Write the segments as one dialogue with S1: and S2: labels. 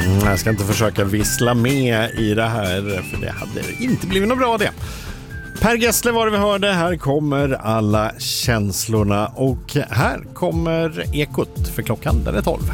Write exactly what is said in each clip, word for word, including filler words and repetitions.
S1: Mm, jag ska inte försöka vissla med i det här, för det hade inte blivit något bra det. Per Gessle var det vi hörde. Här kommer alla känslorna och här kommer Ekot för klockan den är tolv.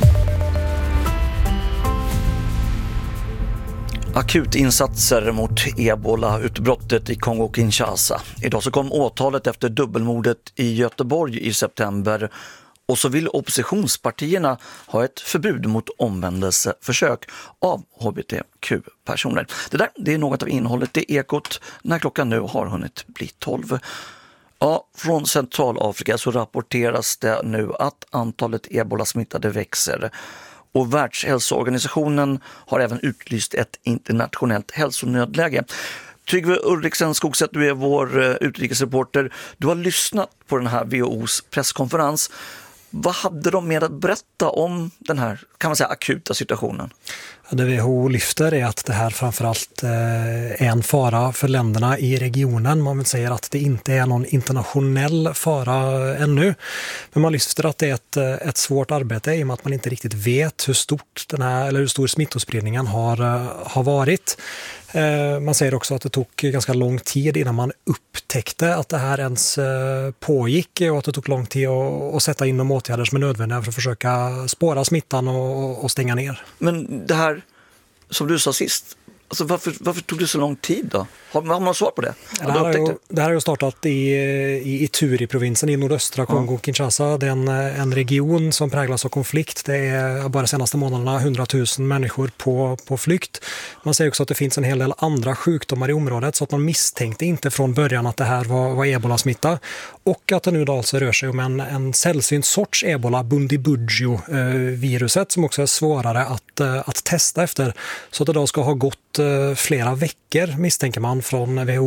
S2: Akutinsatser mot Ebola-utbrottet i Kongo-Kinshasa. Idag så kom åtalet efter dubbelmordet i Göteborg i september. Och så vill oppositionspartierna ha ett förbud mot omvändelseförsök av H B T Q-personer. Det där det är något av innehållet i Ekot när klockan nu har hunnit bli tolv. Ja, från Centralafrika så rapporteras det nu att antalet ebola-smittade växer. Och Världshälsoorganisationen har även utlyst ett internationellt hälsonödläge. Tryggve Ulriksen Skogsätt, du är vår utrikesreporter. Du har lyssnat på den här W H O:s presskonferens. Vad hade de med att berätta om den här, kan man säga, akuta situationen?
S3: Det W H O lyfter är att det här framförallt är en fara för länderna i regionen. Man vill säga att det inte är någon internationell fara ännu. Men man lyfter att det är ett, ett svårt arbete i och med att man inte riktigt vet hur stort den här, eller hur stor smittospridningen har, har varit. Man säger också att det tog ganska lång tid innan man upptäckte att det här ens pågick och att det tog lång tid att, att sätta in de åtgärder som är nödvändiga för att försöka spåra smittan och, och stänga ner. Men
S2: det här som du sa sist, alltså varför, varför tog det så lång tid då? Har, har man svar på det?
S3: Ja, det, här har ju, det här har ju startat i, i Ituri-provinsen i nordöstra Kongo-Kinshasa. Det är en, en region som präglas av konflikt. Det är bara de senaste månaderna hundratusen människor på, på flykt. Man säger också att det finns en hel del andra sjukdomar i området så att man misstänkte inte från början att det här var, var ebola-smitta. Och att det nu då alltså rör sig om en, en sällsynt sorts ebola, Bundibugyo-viruset, som också är svårare att, att testa efter. Så att det då ska ha gått flera veckor misstänker man från W H O